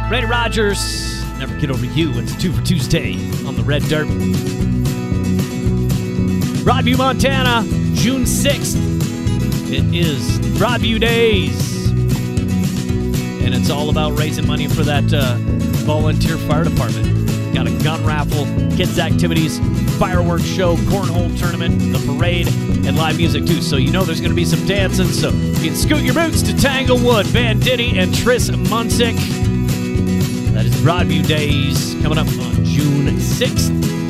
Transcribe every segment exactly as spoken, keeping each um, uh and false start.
Randy Rogers, Never Get Over You. It's two for Tuesday on the Red Dirt. Broadview, Montana, June sixth. It is Broadview Days. And it's all about raising money for that uh, volunteer fire department. Got a gun raffle, kids' activities, fireworks show, cornhole tournament, the parade, and live music too. So you know there's going to be some dancing. So you can scoot your boots to Tanglewood, Banditti, and Tris Munsick. That is Broadview Days coming up on June sixth.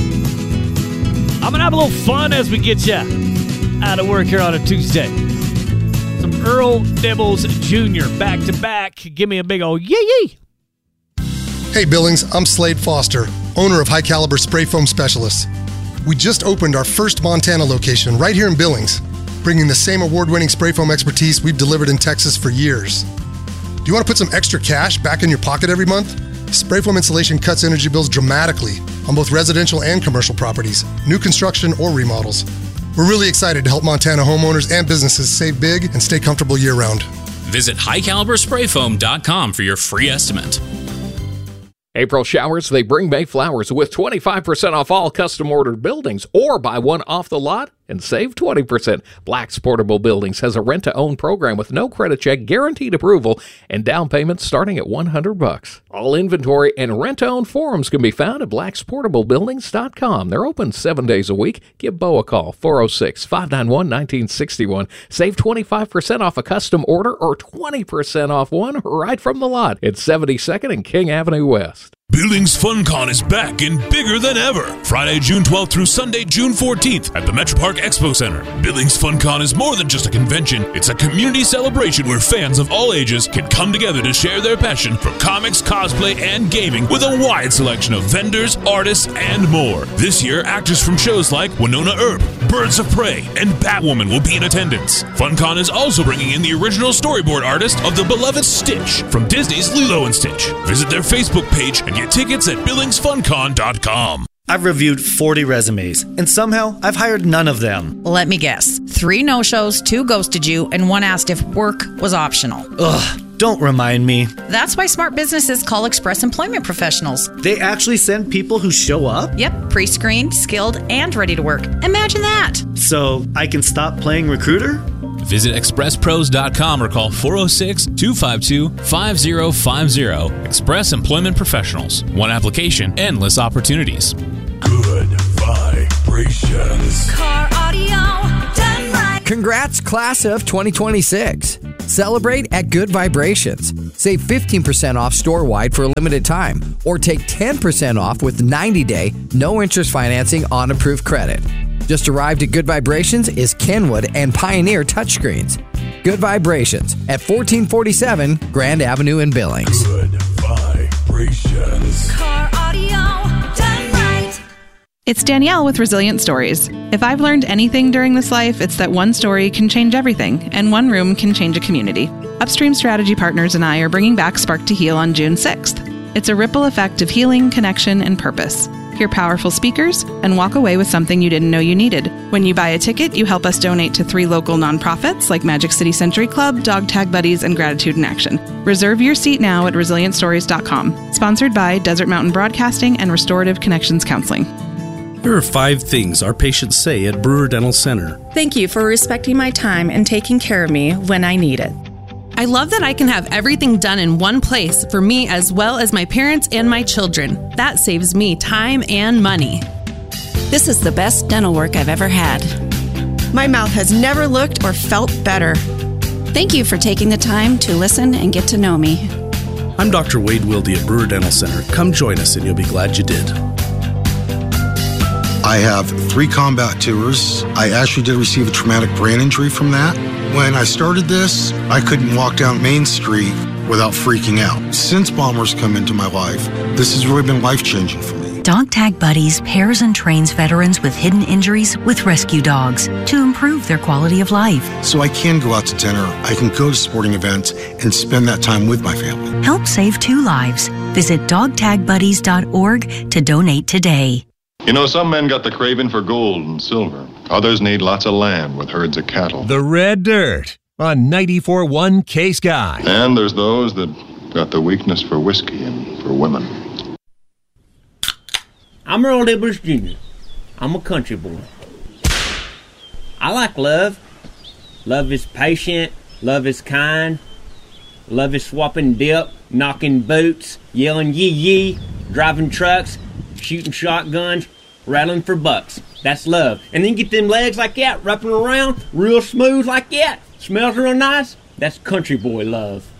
I'm going to have a little fun as we get you out of work here on a Tuesday. Some Earl Dibbles Junior back to back. Give me a big old yee yee. Hey Billings, I'm Slade Foster, owner of High Caliber Spray Foam Specialists. We just opened our first Montana location right here in Billings, bringing the same award-winning spray foam expertise we've delivered in Texas for years. Do you want to put some extra cash back in your pocket every month? Spray foam insulation cuts energy bills dramatically on both residential and commercial properties, new construction or remodels. We're really excited to help Montana homeowners and businesses save big and stay comfortable year-round. Visit high caliber spray foam dot com for your free estimate. April showers, they bring May flowers with twenty-five percent off all custom-ordered buildings, or buy one off the lot and save twenty percent. Black's Portable Buildings has a rent-to-own program with no credit check, guaranteed approval, and down payments starting at one hundred bucks. All inventory and rent-to-own forums can be found at blacks portable buildings dot com. They're open seven days a week. Give Bo a call, four oh six, five nine one, one nine six one. Save twenty-five percent off a custom order or twenty percent off one right from the lot. It's seventy-second and King Avenue West. Billings FunCon is back and bigger than ever. Friday, June twelfth through Sunday, June fourteenth at the Metro Park Expo Center. Billings FunCon is more than just a convention. It's a community celebration where fans of all ages can come together to share their passion for comics, cosplay, and gaming with a wide selection of vendors, artists, and more. This year, actors from shows like Winona Earp, Birds of Prey, and Batwoman will be in attendance. FunCon is also bringing in the original storyboard artist of the beloved Stitch from Disney's Lilo and Stitch. Visit their Facebook page and get tickets at billings fun con dot com. I've reviewed forty resumes, and somehow I've hired none of them. Let me guess. Three no-shows, two ghosted you, and one asked if work was optional. Ugh, don't remind me. That's why smart businesses call Express Employment Professionals. They actually send people who show up? Yep, pre-screened, skilled, and ready to work. Imagine that. So I can stop playing recruiter? Visit express pros dot com or call four oh six, two five two, five oh five oh. Express Employment Professionals. One application, endless opportunities. Good vibrations. Car audio done right. Congrats, class of twenty twenty-six. Celebrate at Good Vibrations. Save fifteen percent off store-wide for a limited time, or take ten percent off with ninety-day, no-interest financing on approved credit. Just arrived at Good Vibrations is Kenwood and Pioneer touchscreens. Good Vibrations at fourteen forty-seven Grand Avenue in Billings. Good vibrations. Car audio done right. It's Danielle with Resilient Stories. If I've learned anything during this life, it's that one story can change everything, and one room can change a community. Upstream Strategy Partners and I are bringing back Spark to Heal on June sixth. It's a ripple effect of healing, connection, and purpose. Hear powerful speakers and walk away with something you didn't know you needed. When you buy a ticket, you help us donate to three local nonprofits like Magic City Century Club, Dog Tag Buddies, and Gratitude in Action. Reserve your seat now at resilient stories dot com. Sponsored by Desert Mountain Broadcasting and Restorative Connections Counseling. Here are five things our patients say at Brewer Dental Center. Thank you for respecting my time and taking care of me when I need it. I love that I can have everything done in one place for me as well as my parents and my children. That saves me time and money. This is the best dental work I've ever had. My mouth has never looked or felt better. Thank you for taking the time to listen and get to know me. I'm Doctor Wade Wilde at Brewer Dental Center. Come join us and you'll be glad you did. I have three combat tours. I actually did receive a traumatic brain injury from that. When I started this, I couldn't walk down Main Street without freaking out. Since Bombers come into my life, this has really been life-changing for me. Dog Tag Buddies pairs and trains veterans with hidden injuries with rescue dogs to improve their quality of life. So I can go out to dinner, I can go to sporting events, and spend that time with my family. Help save two lives. Visit dog tag buddies dot org to donate today. You know, some men got the craving for gold and silver. Others need lots of land with herds of cattle. The Red Dirt on ninety-four point one K-Sky. And there's those that got the weakness for whiskey and for women. I'm Earl Dibbles Junior I'm a country boy. I like love. Love is patient. Love is kind. Love is swapping dip, knocking boots, yelling yee yee, driving trucks, shooting shotguns, rattling for bucks. That's love. And then get them legs like that, wrapping around, real smooth like that. Smells real nice. That's country boy love.